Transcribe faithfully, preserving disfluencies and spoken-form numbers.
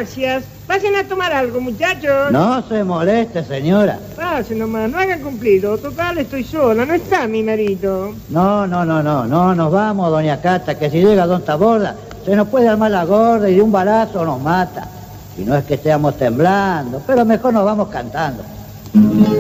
gracias. Pasen a tomar algo, muchachos. No se moleste, señora. Pasen nomás, no hagan cumplido. Total, estoy sola, no está mi marido. No, no, no, no, no nos vamos, doña Cata, que si llega don Taborda, se nos puede armar la gorda y de un balazo nos mata. Y no es que estemos temblando, pero mejor nos vamos cantando.